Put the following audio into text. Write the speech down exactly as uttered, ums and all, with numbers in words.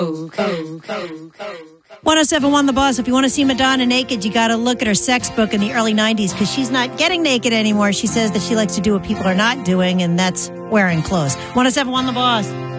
one oh seven point one The Boss. If you want to see Madonna naked, you got to look at her sex book in the early nineties because she's not getting naked anymore. She says that she likes to do what people are not doing, and that's wearing clothes. one oh seven point one The Boss.